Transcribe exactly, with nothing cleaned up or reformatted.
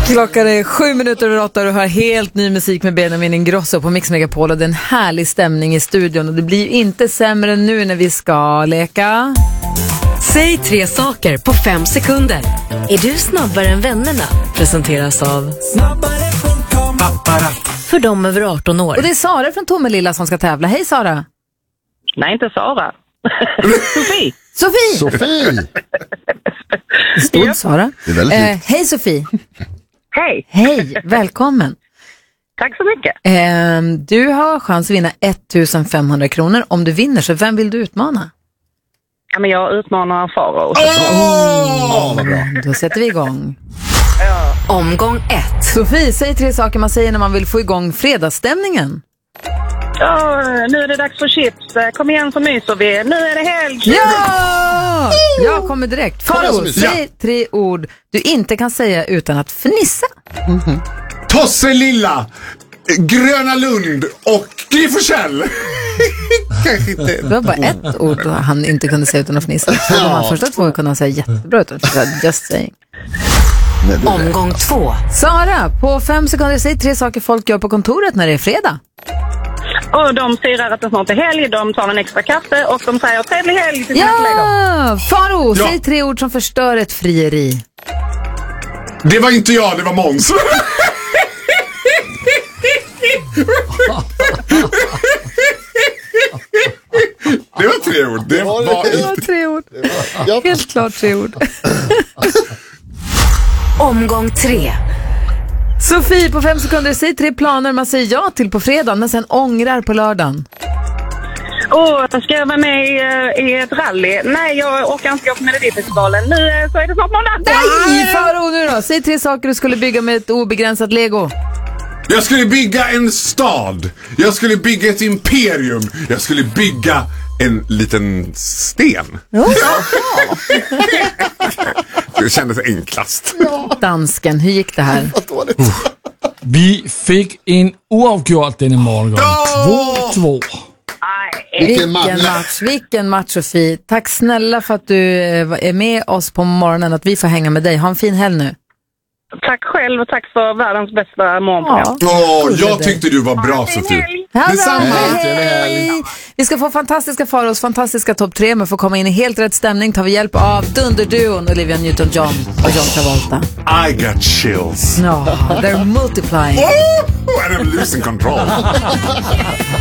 Klockan är sju minuter över åtta och du har helt ny musik med Benjamin Ingrosso på Mix Megapol och det är en härlig stämning i studion och det blir inte sämre nu när vi ska leka. Säg tre saker på fem sekunder. Är du snabbare än vännerna? Presenteras av snabbare punkt com för dem över arton år. Och det är Sara från Tomelilla som ska tävla. Hej Sara! Nej, inte Sara. Sofie! Sofie! Sofie! Stod ja. Sara. Det är väldigt eh, Hej Sofie! Hej! Hej, välkommen! Tack så mycket! Eh, du har chans att vinna ettusenfemhundra kronor. Om du vinner, så vem vill du utmana? Ja, men jag utmanar Faro. Åh, vad bra. Då sätter vi igång. Ja. Omgång ett. Sofie, säg tre saker man säger när man vill få igång fredagsstämningen. Ja, nu är det dags för chips. Kom igen så myser vi. Nu är det helg. Ja! Jag kommer direkt. Faro, säg tre ord du inte kan säga utan att fnissa. Mm-hmm. Tosselilla, Gröna Lund och Glyforsäll. Kanske inte. Det var bara ett ord han inte kunde säga utan att fnissa. Så de här första två kunde han säga jättebra utan att fnissa. Just saying. Omgång två. Sara, på fem sekunder, säg tre saker folk gör på kontoret när det är fredag. Och de firar att det snart är helg. De tar en extra kaffe och de säger trevlig helg till sina kollegor. Ja! Faro, Ja. säg tre ord som förstör ett frieri. Det var inte jag, det var Måns. Det var tre ord. Det var, Det var tre ord. Ja. Helt klart tre ord. Omgång tre. Sofie, på fem sekunder, säg tre planer man säger ja till på fredagen men sen ångrar på lördagen. Åh, oh, ska jag vara med i, i ett rally? Nej, jag orkar inte gå på Melodifestivalen. Nu eh, så är det snart måndag. Nej, Faro nu då. Säg tre saker du skulle bygga med ett obegränsat Lego. Jag skulle bygga en stad. Jag skulle bygga ett imperium. Jag skulle bygga en liten sten. Ja. Det kändes enklast. Dansken, hur gick det här? Vi fick en oavgjort denna morgon. två två. Vilken match, vilken match Sofie. Tack snälla för att du är med oss på morgonen, att vi får hänga med dig. Ha en fin helg nu. Tack själv och tack för världens bästa morgonprogram. Åh, oh, jag tyckte du var bra, Sofie. Detsamma. Hej, hej. Vi ska få fantastiska Faros, fantastiska topp tre, men får komma in i helt rätt stämning tar vi hjälp av Dunderduon, Olivia Newton-John och John Travolta. I got chills. No, they're multiplying. Oh, and I'm losing control.